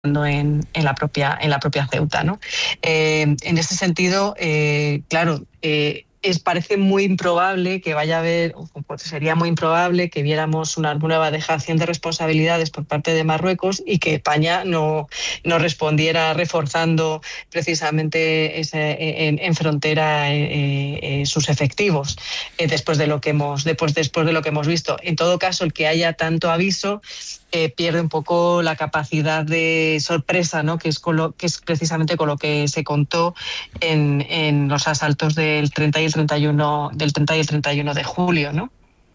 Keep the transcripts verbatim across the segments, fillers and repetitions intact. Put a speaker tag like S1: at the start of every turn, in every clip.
S1: En, en la propia en la propia Ceuta, ¿no? Eh, en ese sentido, eh, claro, eh, es, parece muy improbable que vaya a haber, o pues sería muy improbable que viéramos una nueva dejación de responsabilidades por parte de Marruecos y que España no, no respondiera reforzando precisamente ese, en, en frontera eh, eh, sus efectivos eh, después de lo que hemos después, después de lo que hemos visto. En todo caso, el que haya tanto aviso Eh, pierde un poco la capacidad de sorpresa, ¿no? Que es, con lo, que es precisamente con lo que se contó en, en los asaltos del treinta y el treinta y uno del treinta y el treinta y uno de julio, ¿no?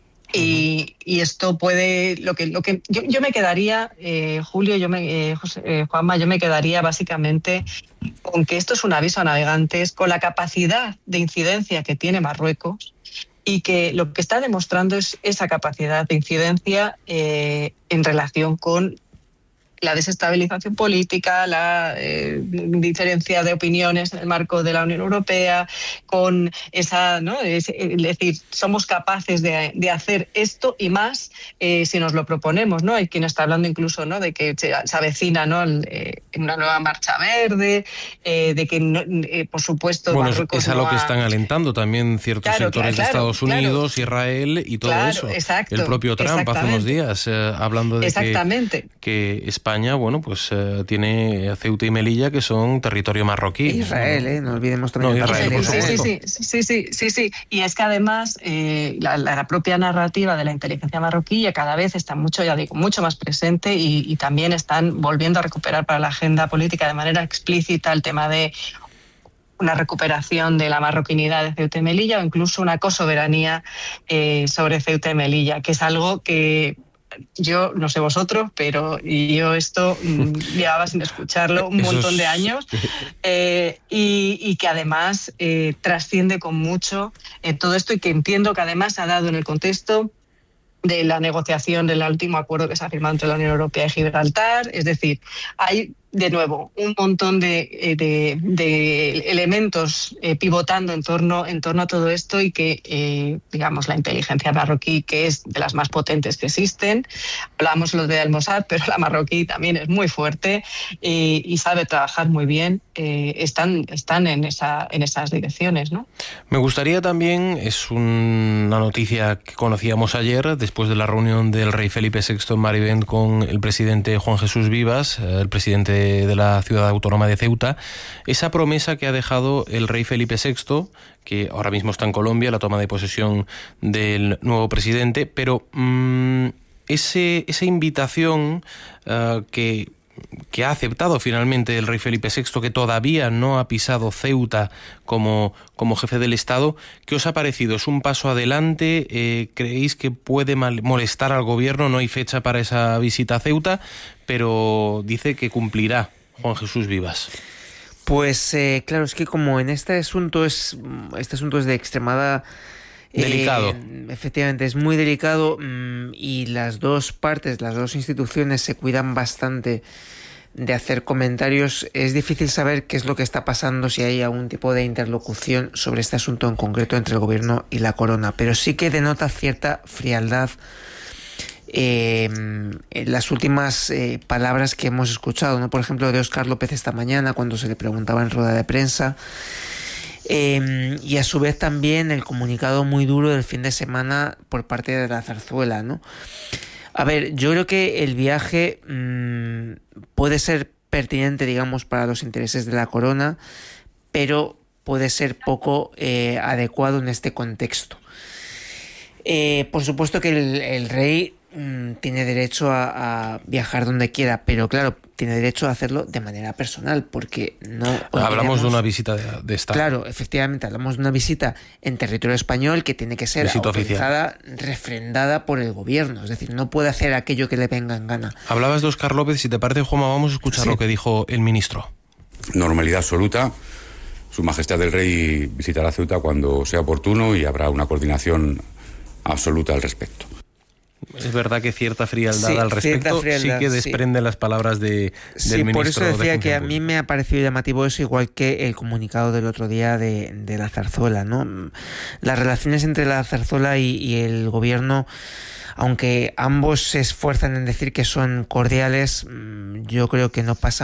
S1: Y, y esto puede, lo que, lo que yo, yo me quedaría, eh, Julio, yo me, eh, José, eh, Juanma, yo me quedaría básicamente con que esto es un aviso a navegantes, con la capacidad de incidencia que tiene Marruecos, y que lo que está demostrando es esa capacidad de incidencia eh, en relación con la desestabilización política, la eh, diferencia de opiniones en el marco de la Unión Europea, con esa, ¿no? Es, es decir, somos capaces de, de hacer esto y más eh, si nos lo proponemos, ¿no? Hay quien está hablando incluso, ¿no?, de que se, se avecina, ¿no?, el, una nueva marcha verde, eh, de que, no, eh, por supuesto,
S2: bueno,
S1: Marruecos
S2: es a lo
S1: no
S2: que
S1: ha...
S2: están alentando también ciertos
S1: claro,
S2: sectores
S1: claro,
S2: de Estados Unidos,
S1: claro,
S2: Israel y todo
S1: claro,
S2: eso.
S1: Exacto,
S2: el propio Trump hace unos días eh, hablando de
S1: exactamente.
S2: que, que España, bueno, pues eh, tiene Ceuta y Melilla, que son territorio marroquí.
S3: Israel,
S2: ¿no?
S3: ¿eh? No olvidemos también
S2: no, Israel, por
S1: sí, sí,
S2: supuesto.
S1: sí, sí, sí, sí, sí. Y es que además eh, la, la propia narrativa de la inteligencia marroquí ya cada vez está mucho, ya digo, mucho más presente y, y también están volviendo a recuperar para la agenda política de manera explícita el tema de una recuperación de la marroquinidad de Ceuta y Melilla o incluso una cosoberanía eh, sobre Ceuta y Melilla, que es algo que yo, no sé vosotros, pero yo esto mmm, llevaba sin escucharlo un montón es... de años eh, y, y que además eh, trasciende con mucho eh, todo esto y que entiendo que además se ha dado en el contexto de la negociación del último acuerdo que se ha firmado entre la Unión Europea y Gibraltar. Es decir, hay de nuevo un montón de, de, de elementos eh, pivotando en torno, en torno a todo esto y que, eh, digamos, la inteligencia marroquí, que es de las más potentes que existen, hablamos lo de Al-Mossad, pero la marroquí también es muy fuerte y, y sabe trabajar muy bien, eh, están, están en, esa, en esas direcciones, ¿no?
S2: Me gustaría también, es una noticia que conocíamos ayer, después de la reunión del rey Felipe sexto en Marivent con el presidente Juan Jesús Vivas, el presidente de la ciudad autónoma de Ceuta, esa promesa que ha dejado el rey Felipe sexto, que ahora mismo está en Colombia, la toma de posesión del nuevo presidente, pero mmm, ese, esa invitación uh, que... que ha aceptado finalmente el rey Felipe sexto, que todavía no ha pisado Ceuta como, como jefe del Estado, ¿qué os ha parecido? ¿Es un paso adelante? Eh, ¿Creéis que puede mal, molestar al gobierno? No hay fecha para esa visita a Ceuta, pero dice que cumplirá Juan Jesús Vivas.
S3: Pues eh, claro, es que como en este asunto es este asunto es de extremada...
S2: Delicado.
S3: Eh, efectivamente, es muy delicado mmm, y las dos partes, las dos instituciones se cuidan bastante de hacer comentarios. Es difícil saber qué es lo que está pasando, si hay algún tipo de interlocución sobre este asunto en concreto entre el gobierno y la corona, pero sí que denota cierta frialdad eh, en las últimas eh, palabras que hemos escuchado, ¿no? Por ejemplo, de Óscar López esta mañana, cuando se le preguntaba en rueda de prensa. Eh, y a su vez también el comunicado muy duro del fin de semana por parte de la Zarzuela, ¿no? A ver, yo creo que el viaje mmm, puede ser pertinente, digamos, para los intereses de la corona, pero puede ser poco eh, adecuado en este contexto. Eh, por supuesto que el, el rey mmm, tiene derecho a, a viajar donde quiera, pero claro, tiene derecho a hacerlo de manera personal, porque no...
S2: Bueno, hablamos de una visita de, de Estado.
S3: Claro, efectivamente, hablamos de una visita en territorio español que tiene que ser
S2: visita
S3: autorizada,
S2: oficial,
S3: refrendada por el gobierno, es decir, no puede hacer aquello que le venga en gana.
S2: Hablabas de Óscar López, si te parece, Juanma, vamos a escuchar sí. lo que dijo el ministro.
S4: Normalidad absoluta. Su Majestad el Rey visitará Ceuta cuando sea oportuno y habrá una coordinación absoluta al respecto.
S2: Es verdad que cierta frialdad
S3: sí,
S2: al respecto
S3: frialdad,
S2: sí que desprende
S3: sí.
S2: las palabras de, del
S3: sí,
S2: ministro.
S3: Por eso decía
S2: de
S3: que a mí me ha parecido llamativo eso, igual que el comunicado del otro día de, de la Zarzuela, ¿no? Las relaciones entre la Zarzuela y, y el gobierno aunque ambos se esfuerzan en decir que son cordiales, yo creo que no pasa